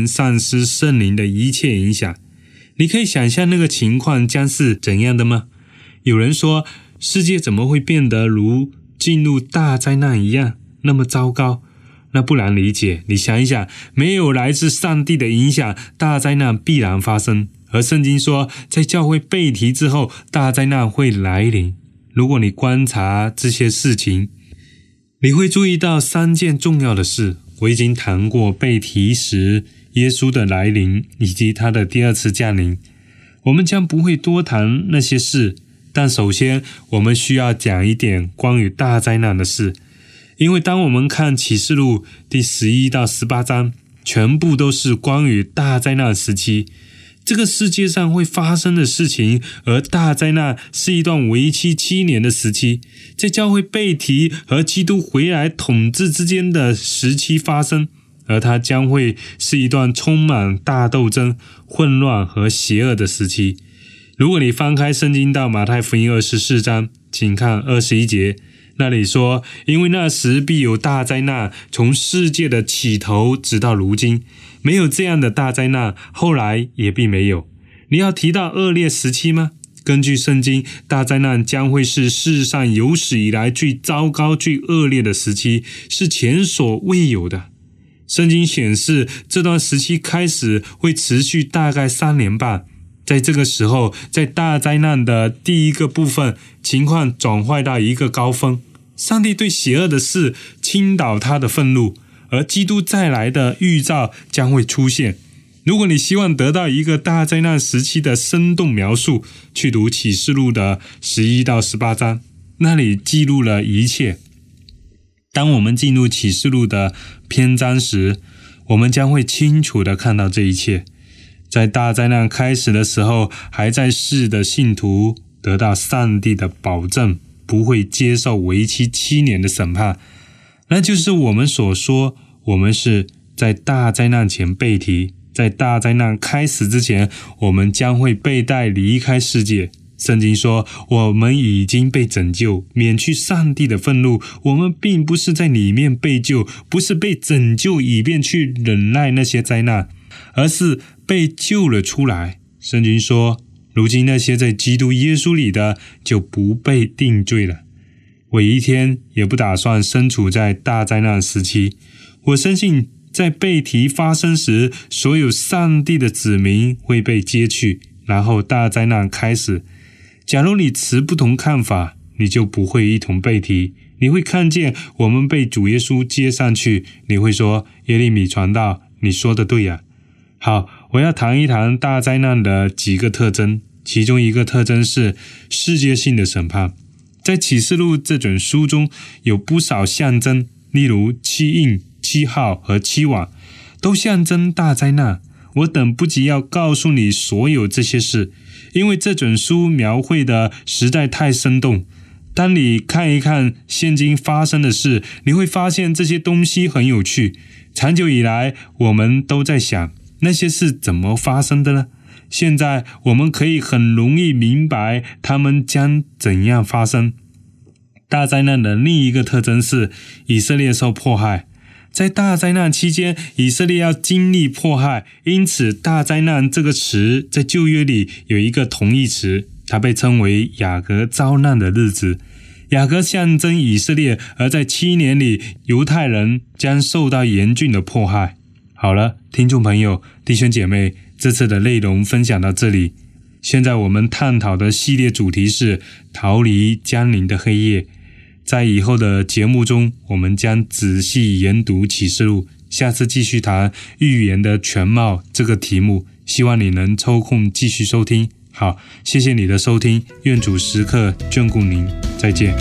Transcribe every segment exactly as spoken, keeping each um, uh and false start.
全丧失圣灵的一切影响。你可以想象那个情况将是怎样的吗？有人说，世界怎么会变得如进入大灾难一样，那么糟糕？那不难理解，你想一想，没有来自上帝的影响，大灾难必然发生。而圣经说，在教会被提之后，大灾难会来临。如果你观察这些事情，你会注意到三件重要的事。我已经谈过被提时耶稣的来临以及他的第二次降临，我们将不会多谈那些事，但首先我们需要讲一点关于大灾难的事。因为当我们看启示录第十一到十八章，全部都是关于大灾难时期，这个世界上会发生的事情，而大灾难是一段为期七年的时期，在教会被提和基督回来统治之间的时期发生，而它将会是一段充满大斗争、混乱和邪恶的时期。如果你翻开圣经到马太福音二十四章，请看二十一节，那里说，因为那时必有大灾难，从世界的起头直到如今，没有这样的大灾难，后来也必没有。你要提到恶劣时期吗？根据圣经，大灾难将会是世上有史以来最糟糕、最恶劣的时期，是前所未有的。圣经显示，这段时期开始会持续大概三年半。在这个时候，在大灾难的第一个部分，情况转坏到一个高峰。上帝对邪恶的事倾倒他的愤怒，而基督再来的预兆将会出现。如果你希望得到一个大灾难时期的生动描述，去读启示录的十一到十八章，那里记录了一切。当我们进入启示录的篇章时，我们将会清楚地看到这一切。在大灾难开始的时候，还在世的信徒得到上帝的保证，不会接受为期七年的审判。那就是我们所说，我们是在大灾难前被提，在大灾难开始之前，我们将会被带离开世界。圣经说，我们已经被拯救，免去上帝的愤怒。我们并不是在里面被救，不是被拯救以便去忍耐那些灾难，而是被救了出来。圣经说，如今那些在基督耶稣里的就不被定罪了。我一天也不打算身处在大灾难时期。我相信在被提发生时，所有上帝的子民会被接去，然后大灾难开始。假如你持不同看法，你就不会一同被提。你会看见我们被主耶稣接上去，你会说，耶利米传道，你说的对呀。好，我要谈一谈大灾难的几个特征，其中一个特征是世界性的审判。在启示录这本书中有不少象征，例如七印、七号和七网，都象征大灾难。我等不及要告诉你所有这些事，因为这本书描绘的实在太生动。当你看一看现今发生的事，你会发现这些东西很有趣。长久以来，我们都在想，那些事怎么发生的呢？现在我们可以很容易明白它们将怎样发生。大灾难的另一个特征是以色列受迫害。在大灾难期间，以色列要经历迫害，因此大灾难这个词在旧约里有一个同义词，它被称为雅各遭难的日子。雅各象征以色列，而在七年里，犹太人将受到严峻的迫害。好了，听众朋友、弟兄姐妹，这次的内容分享到这里。现在我们探讨的系列主题是逃离降临的黑夜。在以后的节目中，我们将仔细研读启示录，下次继续谈预言的全貌这个题目，希望你能抽空继续收听。好，谢谢你的收听，愿主时刻眷顾您，再见。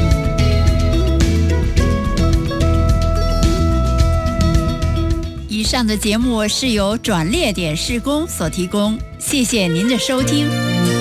以上的节目是由转捩点事工所提供，谢谢您的收听。